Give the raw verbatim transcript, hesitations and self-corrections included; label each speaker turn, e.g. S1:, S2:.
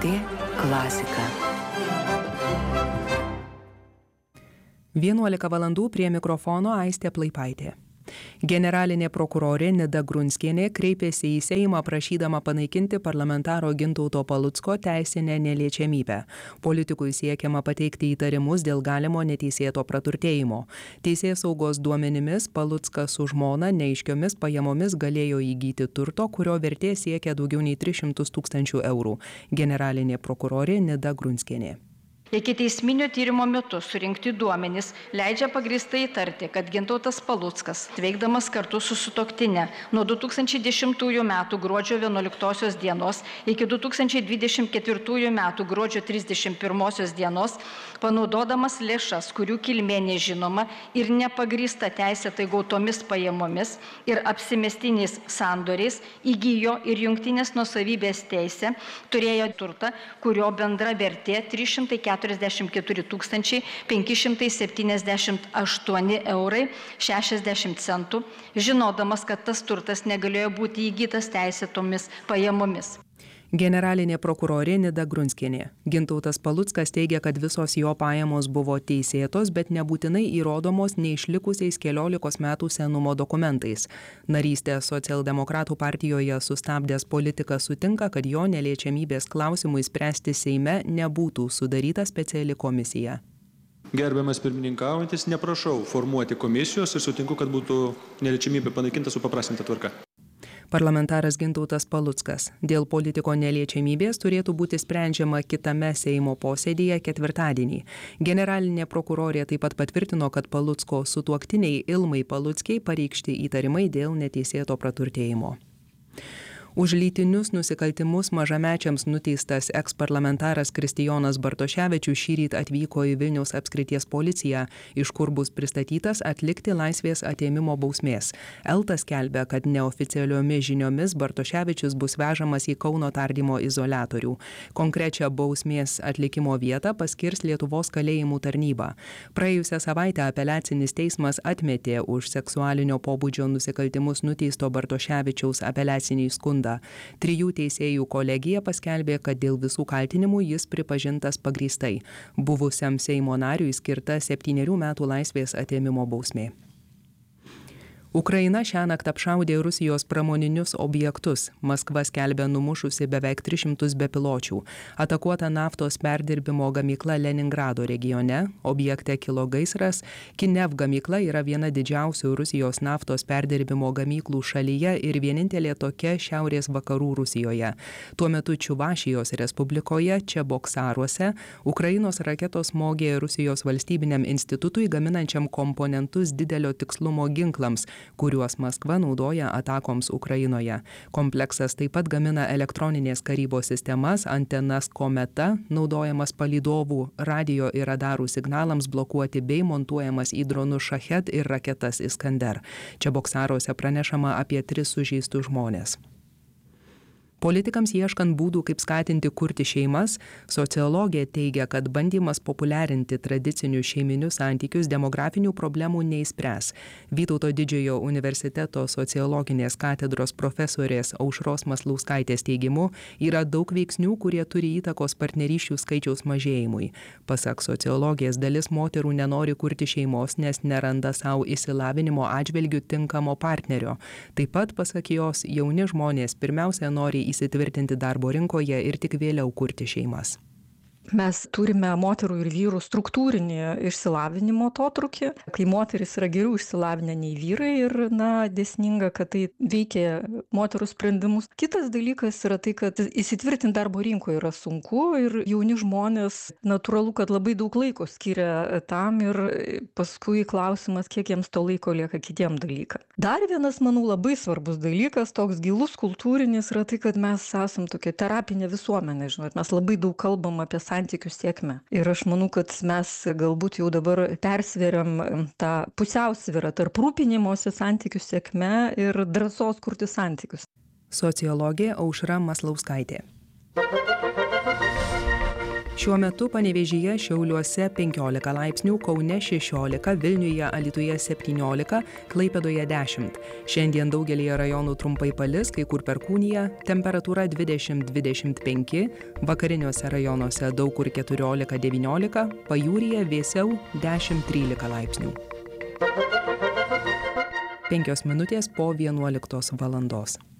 S1: tė klasika.
S2: vienuolika valandų prie mikrofono Aistė Plaipaitė. Generalinė prokurorė Nida Grunskienė kreipėsi į Seimą prašydama panaikinti parlamentaro Gintauto Palucko teisinę neliečiamybę. Politikui siekiama pateikti įtarimus dėl galimo neteisėto praturtėjimo. Teisėsaugos duomenimis Paluckas su žmona neaiškiomis pajamomis galėjo įgyti turto, kurio vertė siekia daugiau nei tris šimtus tūkstančių eurų. Generalinė prokurorė Nida Grunskienė.
S3: Ikiteisminio tyrimo metu surinkti duomenys leidžia pagrįstai įtarti, kad Gintautas Paluckas, veikdamas kartu su sutuoktinė nuo du tūkstančiai dešimtųjų metų gruodžio vienuoliktosios dienos iki du tūkstančiai dvidešimt ketvirtųjų metų gruodžio trisdešimt pirmosios dienos, panaudodamas lėšas, kurių kilmė nežinoma ir nepagrįsta teisėtai gautomis pajamomis ir apsimestiniais sandoriais, įgijo ir jungtinės nuosavybės teisę, turėjo turtą, kurio bendra vertė trys šimtai keturiasdešimt keturi tūkstančiai penki šimtai septyniasdešimt aštuoni eurai šešiasdešimt centų, žinodamas, kad tas turtas negalėjo būti įgytas teisėtomis pajamomis.
S2: Generalinė prokurorė Nida Grunskienė. Gintautas Paluckas teigia, kad visos jo pajamos buvo teisėtos, bet nebūtinai įrodomos neišlikusiais keliolikos metų senumo dokumentais. Narystę Socialdemokratų partijoje sustabdęs politikas sutinka, kad jo neliečiamybės klausimui spręsti Seime nebūtų sudaryta speciali komisija.
S4: Gerbiamas pirmininkaujantis, neprašau formuoti komisijos ir sutinku, kad būtų neliečiamybė panaikinta supaprastinta tvarka.
S2: Parlamentaras Gintautas Paluckas. Dėl politiko neliečiamybės turėtų būti sprendžiama kitame Seimo posėdyje ketvirtadienį. Generalinė prokurorė taip pat patvirtino, kad Palucko sutuoktiniai Ilmai Paluckiai pareikšti įtarimai dėl neteisėto praturtėjimo. Už lytinius nusikaltimus mažamečiams nuteistas eksparlamentaras Kristijonas Bartoševičius šįryt atvyko į Vilniaus apskrities policiją, iš kur bus pristatytas atlikti laisvės atėmimo bausmės. Elta skelbia, kad neoficialiomis žiniomis Bartoševičius bus vežamas į Kauno tardymo izoliatorių. Konkrečią bausmės atlikimo vietą paskirs Lietuvos kalėjimų tarnyba. Praėjusią savaitę apeliacinis teismas atmetė už seksualinio pobūdžio nusikaltimus nuteisto Bartoševičiaus apeliacinį skundą. Trijų teisėjų kolegija paskelbė, kad dėl visų kaltinimų jis pripažintas pagrįstai. Buvusiam Seimo nariui skirta septynerių metų laisvės atėmimo bausmė. Ukraina šiąnakt apšaudė Rusijos pramoninius objektus. Maskva skelbia numušusi beveik tris šimtus bepiločių. Atakuota naftos perdirbimo gamykla Leningrado regione. Objekte kilo gaisras. Kinev gamykla yra viena didžiausių Rusijos naftos perdirbimo gamyklų šalyje ir vienintelė tokia šiaurės vakarų Rusijoje. Tuo metu Čiuvašijos Respublikoje, Čeboksaruose, Ukrainos raketos smogė Rusijos valstybiniam institutui gaminančiam komponentus didelio tikslumo ginklams, kuriuos Maskva naudoja atakoms Ukrainoje. Kompleksas taip pat gamina elektroninės karybos sistemas, antenas Kometa, naudojamas palydovų, radio ir radarų signalams blokuoti bei montuojamas į dronus Šachet ir raketas Iskander. Čeboksaruose pranešama apie tris sužeistus žmones. Politikams ieškant būdų, kaip skatinti kurti šeimas, sociologė teigia, kad bandymas populiarinti tradicinius šeiminius santykius demografinių problemų neįspręs. Vytauto Didžiojo universiteto sociologinės katedros profesorės Aušros Maslauskaitės teigimu, yra daug veiksnių, kurie turi įtakos partnerysčių skaičiaus mažėjimui. Pasak sociologės, dalis moterų nenori kurti šeimos, nes neranda savo išsilavinimo atžvilgių tinkamo partnerio. Taip pat, pasak jos, jauni žmonės pirmiausia nori įsitvirtinti darbo rinkoje ir tik vėliau kurti šeimas.
S5: Mes turime moterų ir vyrų struktūrinį išsilavinimo atotrūkį, kai moteris yra geriau išsilavinę nei vyrai ir, na, dėsninga, kad tai veikia moterų sprendimus. Kitas dalykas yra tai, kad įsitvirtinti darbo rinkoje yra sunku ir jauni žmonės, natūralu, kad labai daug laiko skiria tam ir paskui klausimas, kiek jiems to laiko lieka kitiem dalykam. Dar vienas, manau, labai svarbus dalykas, toks gilus kultūrinis, yra tai, kad mes esam tokia terapinė visuomenė, žinot, mes labai daug kalbam apie santykių sėkmę. Ir aš manau, kad mes galbūt jau dabar persveriam tą pusiausvyrą tarp rūpinimosi santykių sėkme ir drąsos kurti santykius.
S2: Sociologė Aušra Maslauskaitė. Šiuo metu Panevėžyje, Šiauliuose penkiolika laipsnių, Kaune šešiolika, Vilniuje, Alytuje septyniolika, Klaipėdoje dešimt. Šiandien daugelyje rajonų trumpai palis, kai kur perkūnija, temperatūra dvidešimt dvidešimt penki, vakariniuose rajonuose daug kur keturiolika devyniolika, pajūryje vėsiau dešimt trylika laipsnių. Penkios minutės po vienuoliktos valandos.